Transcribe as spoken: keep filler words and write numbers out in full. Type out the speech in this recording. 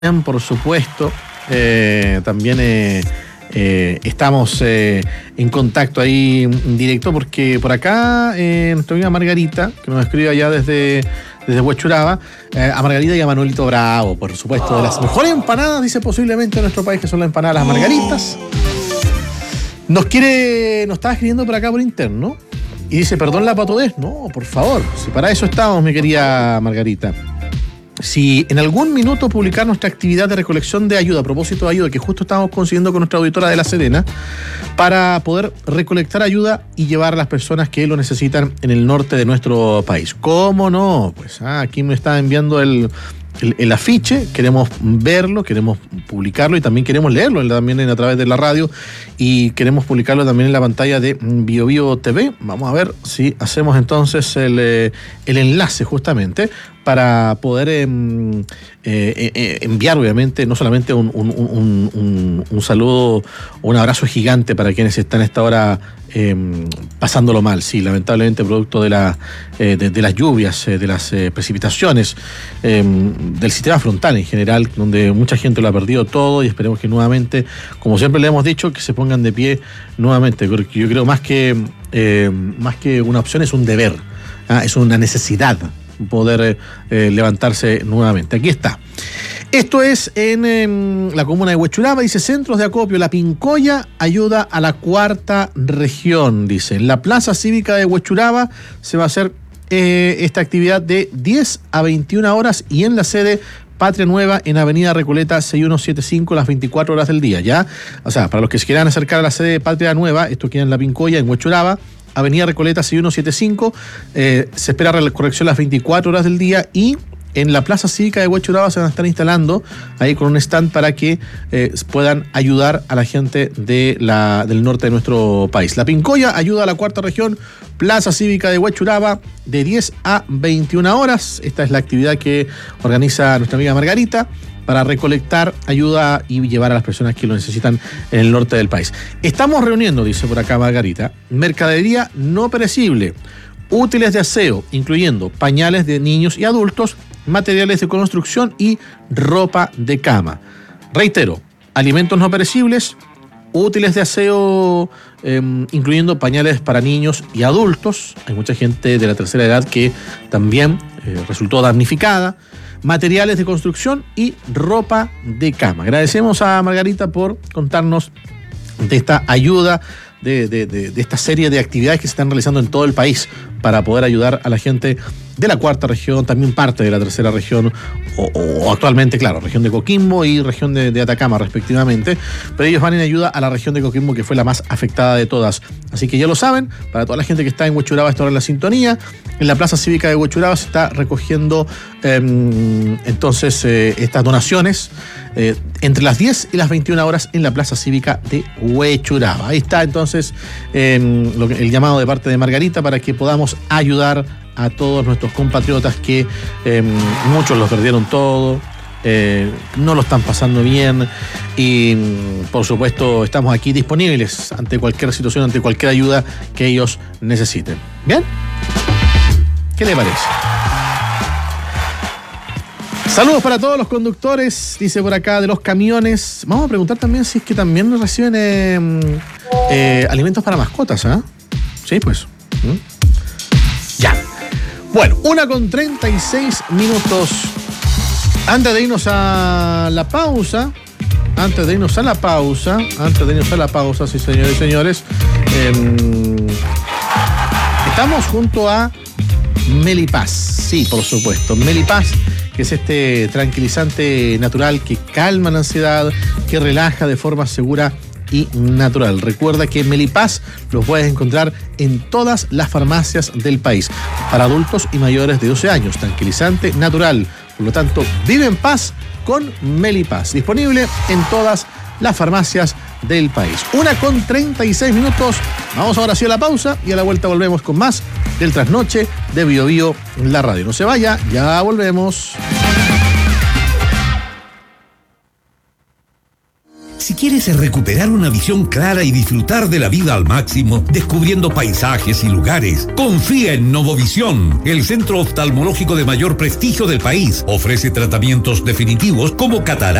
por supuesto, eh, también eh, eh, estamos eh, en contacto ahí en directo porque por acá eh, nuestra amiga Margarita, que nos escribe allá desde, desde Huechuraba, eh, a Margarita y a Manuelito Bravo, por supuesto, de las mejores empanadas, dice posiblemente en nuestro país, que son las empanadas Las Margaritas. Nos quiere, nos estaba escribiendo por acá por interno y dice, perdón la patudez. No, por favor, si para eso estamos, mi querida Margarita. Si en algún minuto publicar nuestra actividad de recolección de ayuda, a propósito de ayuda que justo estamos consiguiendo con nuestra auditora de La Serena, para poder recolectar ayuda y llevar a las personas que lo necesitan en el norte de nuestro país. ¿Cómo no? Pues ah, aquí me está enviando el, el, el afiche, queremos verlo, queremos publicarlo y también queremos leerlo también a través de la radio y queremos publicarlo también en la pantalla de Bio Bio T V. Vamos a ver si hacemos entonces el, el enlace justamente para poder eh, eh, eh, enviar, obviamente, no solamente un, un, un, un, un saludo o un abrazo gigante para quienes están a esta hora eh, pasándolo mal, sí, lamentablemente producto de, la, eh, de, de las lluvias, eh, de las eh, precipitaciones, eh, del sistema frontal en general, donde mucha gente lo ha perdido todo y esperemos que nuevamente, como siempre le hemos dicho, que se pongan de pie nuevamente, porque yo creo más que, eh, más que una opción es un deber, ¿ah? Es una necesidad poder eh, levantarse nuevamente. Aquí está. Esto es en, en la comuna de Huechuraba, dice, centros de acopio, La Pincoya ayuda a la cuarta región, dice. En la plaza cívica de Huechuraba se va a hacer eh, esta actividad de diez a veintiuna horas y en la sede Patria Nueva en Avenida Recoleta seis uno siete cinco las veinticuatro horas del día, ¿ya? O sea, para los que se quieran acercar a la sede de Patria Nueva, esto queda en La Pincoya, en Huechuraba, Avenida Recoleta seis uno siete cinco, eh, se espera corrección las veinticuatro horas del día y en la Plaza Cívica de Huechuraba se van a estar instalando ahí con un stand para que eh, puedan ayudar a la gente de la, del norte de nuestro país. La Pincoya ayuda a la cuarta región, Plaza Cívica de Huechuraba de diez a veintiuna horas. Esta es la actividad que organiza nuestra amiga Margarita para recolectar ayuda y llevar a las personas que lo necesitan en el norte del país. Estamos reuniendo, dice por acá Margarita, mercadería no perecible, útiles de aseo, incluyendo pañales de niños y adultos, materiales de construcción y ropa de cama. Reitero, alimentos no perecibles, útiles de aseo, eh, incluyendo pañales para niños y adultos. Hay mucha gente de la tercera edad que también eh, resultó damnificada. Materiales de construcción y ropa de cama. Agradecemos a Margarita por contarnos de esta ayuda, de, de, de, de esta serie de actividades que se están realizando en todo el país para poder ayudar a la gente de la cuarta región, también parte de la tercera región, o, o actualmente, claro, región de Coquimbo y región de, de Atacama, respectivamente, pero ellos van en ayuda a la región de Coquimbo, que fue la más afectada de todas. Así que ya lo saben, para toda la gente que está en Huechuraba, está ahora en la sintonía, en la Plaza Cívica de Huechuraba se está recogiendo eh, entonces eh, estas donaciones eh, entre las diez y las veintiuna horas en la Plaza Cívica de Huechuraba. Ahí está entonces eh, lo que, el llamado de parte de Margarita para que podamos ayudar a todos nuestros compatriotas que eh, muchos los perdieron todo, eh, no lo están pasando bien y por supuesto estamos aquí disponibles ante cualquier situación, ante cualquier ayuda que ellos necesiten. ¿Bien? ¿Qué le parece? Saludos para todos los conductores, dice por acá, de los camiones. Vamos a preguntar también si es que también reciben eh, eh, alimentos para mascotas, ¿ah? ¿eh? Sí, pues. ¿Mm? Ya. Bueno, una con treinta y seis minutos. Antes de irnos a la pausa, antes de irnos a la pausa, antes de irnos a la pausa, sí, señores y señores, eh, estamos junto a Melipaz. Sí, por supuesto, Melipaz, que es este tranquilizante natural que calma la ansiedad, que relaja de forma segura y natural. Recuerda que Melipaz los puedes encontrar en todas las farmacias del país para adultos y mayores de doce años. Tranquilizante natural. Por lo tanto, vive en paz con Melipaz. Disponible en todas las farmacias del país. Una con treinta y seis minutos. Vamos ahora sí a la pausa y a la vuelta volvemos con más del Trasnoche de Bio Bio, la radio. No se vaya, ya volvemos. Si quieres recuperar una visión clara y disfrutar de la vida al máximo, descubriendo paisajes y lugares, confía en Novovisión, el centro oftalmológico de mayor prestigio del país. Ofrece tratamientos definitivos como catarata,